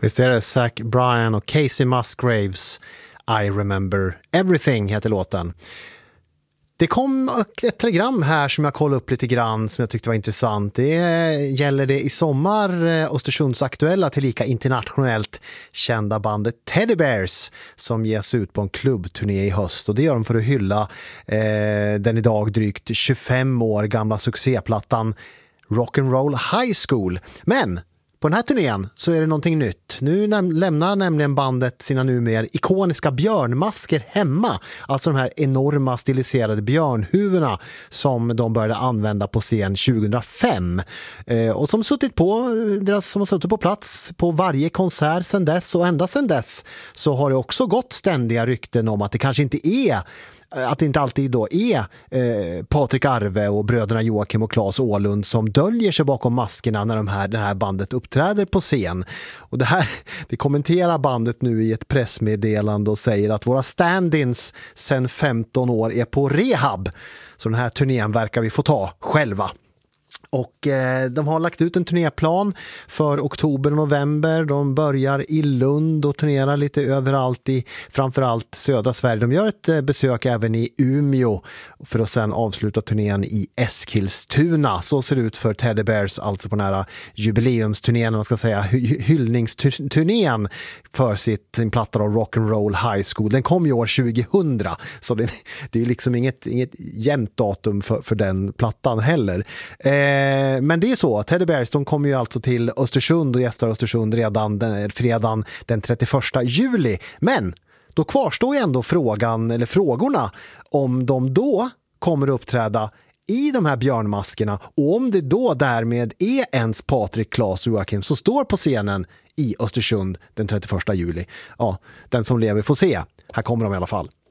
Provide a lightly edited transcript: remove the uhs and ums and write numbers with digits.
Visst är det Zach Bryan och Casey Musgraves I Remember Everything heter låten. Det kom ett telegram här som jag kollade upp lite grann som jag tyckte var intressant. Det gäller det i sommar Östersunds aktuella tillika internationellt kända bandet Teddy Bears som ges ut på en klubbturné i höst. Och det gör de för att hylla den idag drygt 25 år gamla succéplattan Rock'n'Roll High School. Men på den här turnén så är det någonting nytt. Nu lämnar nämligen bandet sina numera ikoniska björnmasker hemma. Alltså de här enorma stiliserade björnhuvudena som de började använda på scen 2005. Och som har suttit på plats på varje konsert sedan dess. Och ända sedan dess så har det också gått ständiga rykten om att det kanske inte är att det inte alltid då är Patrik Arve och bröderna Joakim och Claes Åhlund som döljer sig bakom maskerna när det här bandet uppträder på scen. Och det kommenterar bandet nu i ett pressmeddelande och säger att våra stand-ins sedan 15 år är på rehab. Så den här turnén verkar vi få ta själva. Och de har lagt ut en turnéplan för oktober och november. De börjar i Lund och turnerar lite överallt i framförallt södra Sverige. De gör ett besök även i Umeå för att sedan avsluta turnén i Eskilstuna. Så ser det ut för Teddy Bears, alltså på den här jubileumsturnén, man ska säga hyllningsturnén för sin platta av Rock'n'Roll High School. Den kom ju år 2000, så det är liksom inget jämnt datum för den plattan heller. Men det är så, Teddy Bears, de kommer ju alltså till Östersund och gästar Östersund redan fredagen den 31 juli. Men då kvarstår ju ändå frågorna om de då kommer att uppträda i de här björnmaskerna och om det då därmed är ens Patrik, Claes och Joakim som står på scenen i Östersund den 31 juli. Ja, den som lever får se. Här kommer de i alla fall.